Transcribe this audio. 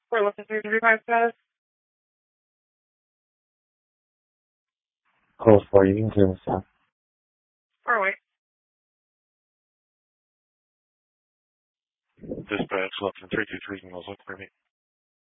We're looking through 35 status. Close 4, you can clear the stuff. Or wait. Dispatch, left in 323, can look for me.